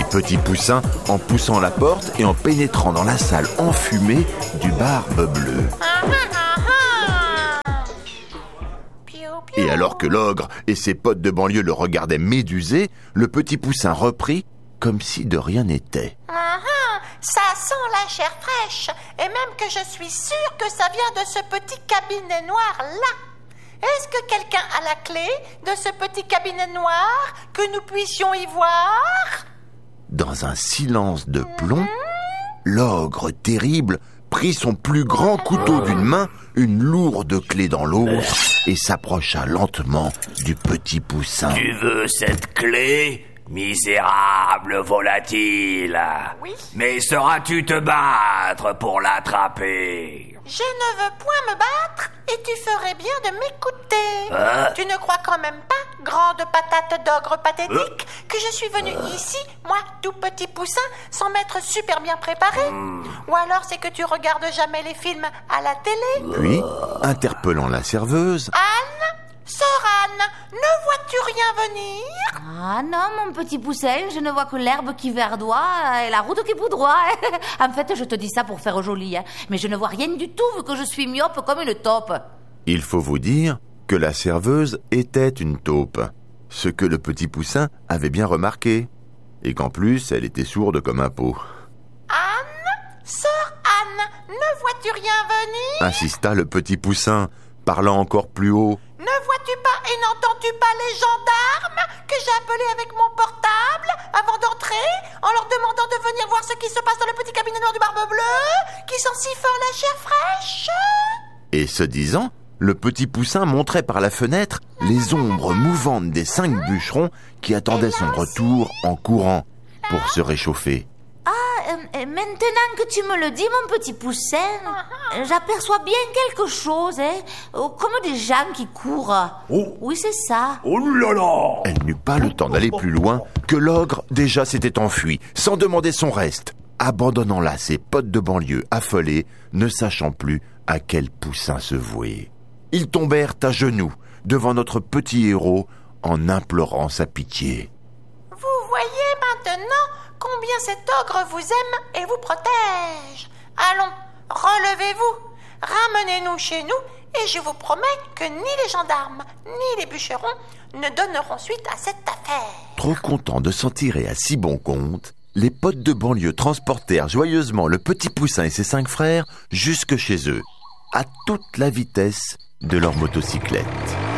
Petit Poussin en poussant la porte et en pénétrant dans la salle enfumée du Barbe Bleue. Et alors que l'ogre et ses potes de banlieue le regardaient médusé, le Petit Poussin reprit comme si de rien n'était. Ça sent la chair fraîche, et même que je suis sûre que ça vient de ce petit cabinet noir-là. Est-ce que quelqu'un a la clé de ce petit cabinet noir, que nous puissions y voir? Dans un silence de plomb, l'ogre terrible prit son plus grand couteau d'une main, une lourde clé dans l'autre, et s'approcha lentement du Petit Poussin. Tu veux cette clé, misérable volatile? Oui. Mais sauras-tu te battre pour l'attraper? Je ne veux point me battre, et tu ferais bien de m'écouter. Tu ne crois quand même pas, grande patate d'ogre pathétique, que je suis venue ici, moi, tout petit poussin, sans m'être super bien préparé? Ou alors c'est que tu regardes jamais les films à la télé? Puis, interpellant la serveuse, Anne, sœur Anne, ne vois-tu rien venir? Ah non, mon petit poussin, je ne vois que l'herbe qui verdoie et la route qui poudroie. En fait, je te dis ça pour faire joli, mais je ne vois rien du tout vu que je suis myope comme une taupe. il faut vous dire que la serveuse était une taupe, ce que le Petit Poussin avait bien remarqué, et qu'en plus, elle était sourde comme un pot. Anne, sœur Anne, ne vois-tu rien venir? Insista le Petit Poussin, parlant encore plus haut. Ne vois-tu pas et n'entends-tu pas les gendarmes que j'ai appelés avec mon portable avant d'entrer, en leur demandant de venir voir ce qui se passe dans le petit cabinet noir du Barbe Bleue, qui sent si fort la chair fraîche? Et ce disant, le Petit Poussin montrait par la fenêtre les ombres mouvantes des 5 bûcherons qui attendaient son retour en courant pour se réchauffer. Maintenant que tu me le dis, mon petit poussin, j'aperçois bien quelque chose, comme des gens qui courent. Oh. Oui, c'est ça. Oh là là! Elle n'eut pas le temps d'aller plus loin que l'ogre déjà s'était enfui, sans demander son reste, abandonnant là ses potes de banlieue affolés, ne sachant plus à quel poussin se vouer. Ils tombèrent à genoux devant notre petit héros en implorant sa pitié. Vous voyez maintenant combien cet ogre vous aime et vous protège. Allons, relevez-vous, ramenez-nous chez nous, et je vous promets que ni les gendarmes, ni les bûcherons ne donneront suite à cette affaire. Trop contents de s'en tirer à si bon compte, les potes de banlieue transportèrent joyeusement le Petit Poussin et ses 5 frères jusque chez eux, à toute la vitesse de leur motocyclette.